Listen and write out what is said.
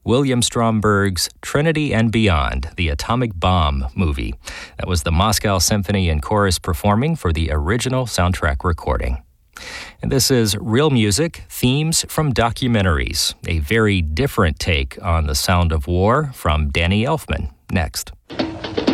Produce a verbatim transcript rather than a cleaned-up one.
William Stromberg's Trinity and Beyond, the Atomic Bomb movie. That was the Moscow Symphony and Chorus performing for the original soundtrack recording. And this is Real Music, Themes from Documentaries, a very different take on the sound of war from Danny Elfman, next.